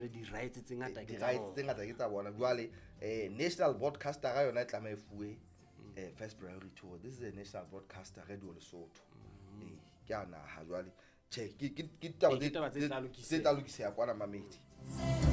di-rights tse ngata ke tsa di-rights tse ngata ke tsa bona jwale national broadcaster ga yona e tlameha e fuwe first priority. This is a national broadcaster Radio Lesotho. Ke a naha jwale ke taba tse tla lokiseha kwana mamedi.